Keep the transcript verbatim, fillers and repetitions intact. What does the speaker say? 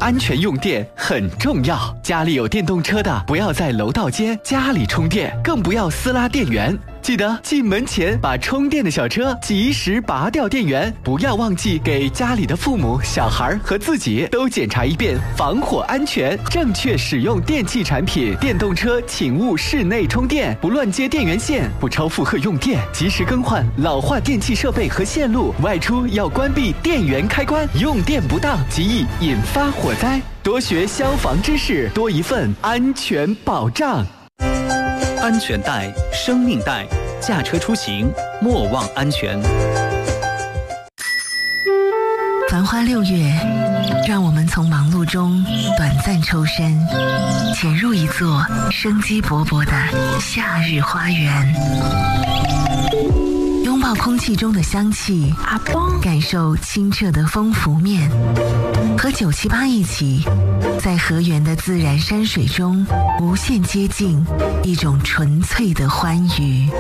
安全用电很重要。家里有电动车的，不要在楼道间家里充电，更不要私拉电源。记得进门前把充电的小车及时拔掉电源，不要忘记给家里的父母、小孩和自己都检查一遍防火安全。正确使用电器产品，电动车请勿室内充电，不乱接电源线，不超负荷用电，及时更换老化电器设备和线路。外出要关闭电源开关，用电不当极易引发火灾。多学消防知识，多一份安全保障。 安全带，生命带，驾车出行莫忘安全。 繁花六月，让我们从忙碌中短暂抽身，潜入一座生机勃勃的夏日花园，拥抱空气中的香气，感受清澈的风拂面，和九七八一起，在河源的自然山水中无限接近一种纯粹的欢愉。